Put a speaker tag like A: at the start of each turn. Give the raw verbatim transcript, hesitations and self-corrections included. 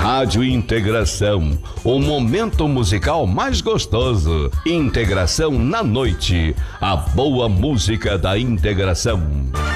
A: Rádio Integração, o momento musical mais gostoso. Integração na noite, a boa música da Integração.